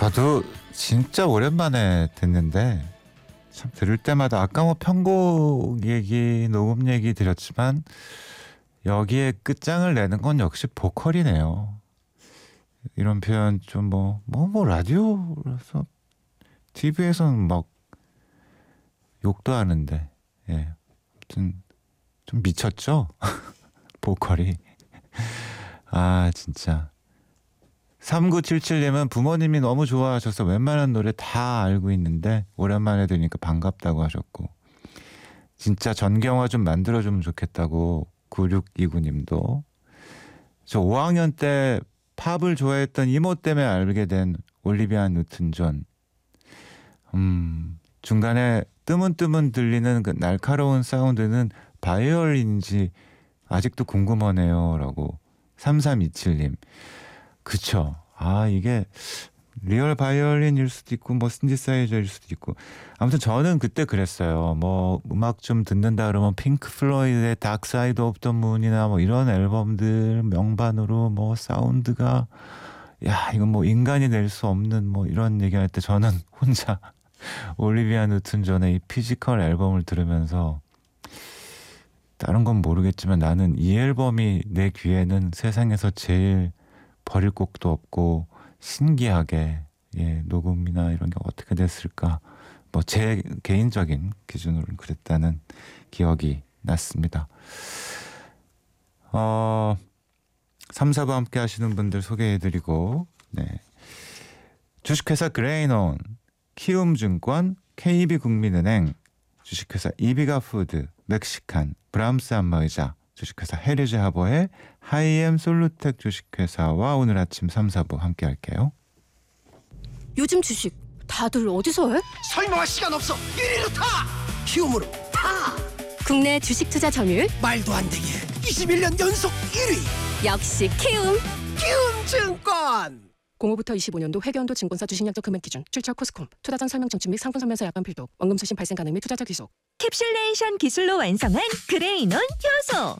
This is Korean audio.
저도 진짜 오랜만에 듣는데 참 들을 때마다 아까 뭐 편곡 얘기, 녹음 얘기 드렸지만 여기에 끝장을 내는 건 역시 보컬이네요. 이런 표현 좀 라디오라서 TV에서는 막 욕도 하는데 아무튼 좀 미쳤죠? 보컬이. 아 진짜 3977님은 부모님이 너무 좋아하셔서 웬만한 노래 다 알고 있는데 오랜만에 들으니까 반갑다고 하셨고, 진짜 전경화 좀 만들어주면 좋겠다고 9629님도. 저 5학년 때 팝을 좋아했던 이모 때문에 알게 된 올리비아 뉴튼 존. 중간에 뜨문뜨문 들리는 그 날카로운 사운드는 바이올린인지 아직도 궁금하네요 라고 3327님. 그쵸. 이게 리얼 바이올린일 수도 있고 뭐 신디사이저일 수도 있고, 아무튼 저는 그때 그랬어요. 뭐 음악 좀 듣는다 그러면 핑크 플로이드의 다크 사이드 오브 더 문이나 뭐 이런 앨범들 명반으로 뭐 사운드가 이건 뭐 인간이 낼 수 없는 뭐 이런 얘기할 때 저는 혼자 올리비아 뉴튼 존의 이 피지컬 앨범을 들으면서 다른 건 모르겠지만 나는 이 앨범이 내 귀에는 세상에서 제일 버릴 곡도 없고 신기하게 녹음이나 이런 게 어떻게 됐을까, 뭐 제 개인적인 기준으로는 그랬다는 기억이 났습니다. 3, 4부 함께 하시는 분들 소개해드리고, 주식회사 그레이논, 키움증권, KB국민은행, 주식회사 이비가푸드, 멕시칸, 브람스 안마의자, 주식회사 헤리즈 하버의 하이엠 솔루텍 주식회사와 오늘 아침 3, 4부 함께 할게요. 요즘 주식 다들 어디서 해? 설명할 시간 없어. 1위로 타. 키움으로 타. 국내 주식 투자 점유율 말도 안 되게 21년 연속 1위. 역시 키움. 키움증권. 05부터 25년도 회계연도 증권사 주식약정 금액 기준, 출처 코스콤, 투자 전 설명 청취 및 상품 설명서 약관 필독, 원금 수신 발생 가능 및 투자자 귀속. 캡슐레이션 기술로 완성한 그레이논 효소.